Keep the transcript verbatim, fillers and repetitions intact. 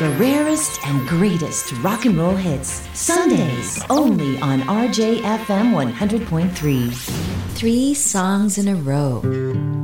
The rarest and greatest rock and roll hits. Sundays, only on R J F M one hundred point three. Three songs in a row.